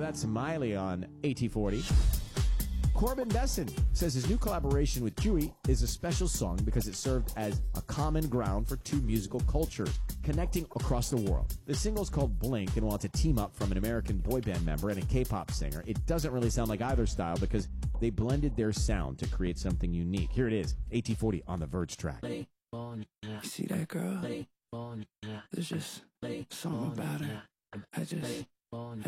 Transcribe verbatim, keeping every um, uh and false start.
that's Miley on A T forty. Corbin Besson says his new collaboration with Chewy is a special song because it served as a common ground for two musical cultures, connecting across the world. The single's called Blink, and while it's a team-up from an American boy band member and a K-pop singer, it doesn't really sound like either style because they blended their sound to create something unique. Here it is, A T forty on the Verge track. You see that girl? There's just something about her. I just...